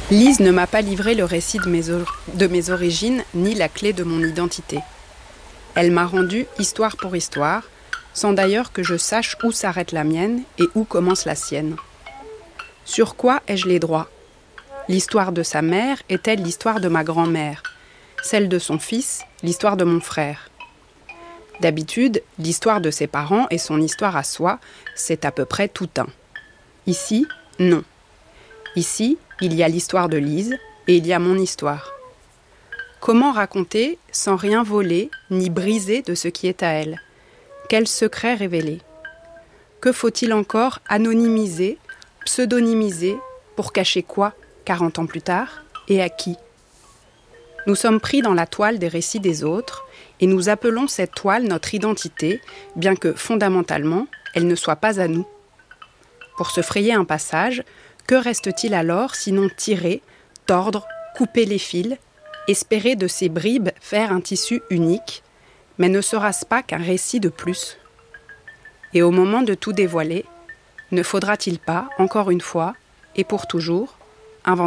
Lise ne m'a pas livré le récit de mes origines ni la clé de mon identité. Elle m'a rendu histoire pour histoire, sans d'ailleurs que je sache où s'arrête la mienne et où commence la sienne. Sur quoi ai-je les droits ? L'histoire de sa mère est-elle l'histoire de ma grand-mère ? Celle de son fils, l'histoire de mon frère ? D'habitude, l'histoire de ses parents et son histoire à soi, c'est à peu près tout un. Ici, non. Ici, il y a l'histoire de Lise et il y a mon histoire. Comment raconter sans rien voler ni briser de ce qui est à elle ? Quel secret révéler ? Que faut-il encore anonymiser, pseudonymiser, pour cacher quoi, 40 ans plus tard, et à qui ? Nous sommes pris dans la toile des récits des autres, et nous appelons cette toile notre identité, bien que, fondamentalement, elle ne soit pas à nous. Pour se frayer un passage, que reste-t-il alors sinon tirer, tordre, couper les fils, espérer de ces bribes faire un tissu unique, mais ne sera-ce pas qu'un récit de plus ? Et au moment de tout dévoiler, ne faudra-t-il pas, encore une fois, et pour toujours, inventer ?